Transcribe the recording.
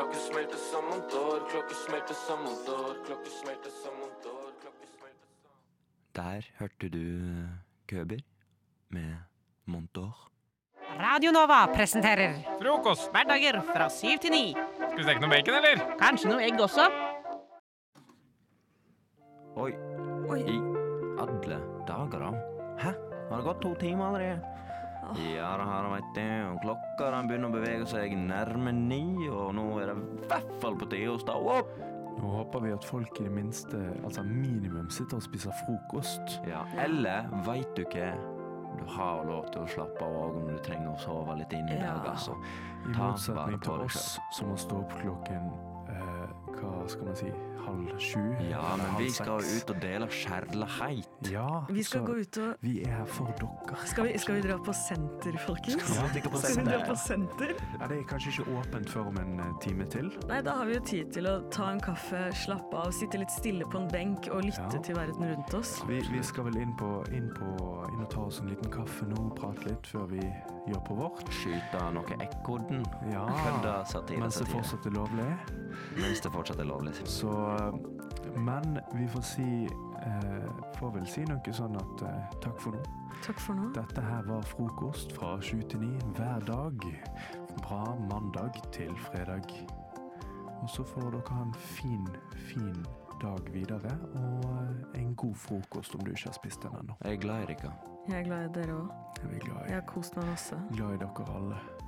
klokke smelter som om tår, klokke smelter som om tår, klokke smelter som om tår, klokke smelter som. Der hørte du Køber med Montour. Radio Nova presenterer Frokost. hverdager fra 7 til 9. Skal vi steke noe bacon, eller? Kanskje noe egg også. Oi, i alle dager da. Hæ? Har det gått 2 timer allerede? Ja, det har det, vet du. Og klokka den begynner å bevege seg nærme 9, og nå er det I hvert fall på tide å stå opp. Nå håper vi at folk I det minste, altså minimum, sitter og spiser frokost. Ja, eller vet du hva? Du har lov til å slappe av om du trenger å sove litt inn I dag, altså. I Ta motsetning vare på til deg oss som må stå opp klokken, hva skal man si, 6:30? Ja, eller men vi 6:30. skal jo ut og dele kjærlighet. Ja, Vi skal så gå ut og vi er her for dere. Skal vi dra på senter, folkens? Skal vi på Skal vi dra på senter? Ja, det er kanskje ikke åpent før om en time til. Nei, da har vi jo tid til å ta en kaffe, slappe av, sitte litt stille på en benk og lytte Ja. til verden rundt oss. Vi skal vel inn og ta oss en liten kaffe nå, prate litt før vi gjør på vårt. Skyte noe ekkodden. Ja, Kødda satire, mens det satire. fortsatt er lovlig. Mens det fortsatt er lovlig. Så, men vi får vel si noe sånn at takk for nå. Takk for nå. Dette her var frokost fra 7 til 9 hver dag, fra mandag til fredag. Og så får dere ha en fin dag videre, og en god frokost om du ikke har spist den ennå. Jeg er glad I dere. Jeg er glad I dere også. Jeg er glad Jeg har kost meg masse. glad I dere alle.